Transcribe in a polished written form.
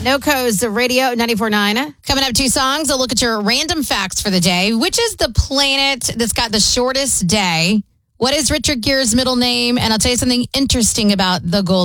NoCo's Radio 94.9. Coming up, 2 songs. A look at your random facts for the day. Which is the planet that's got the shortest day? What is Richard Gere's middle name? And I'll tell you something interesting about the Golden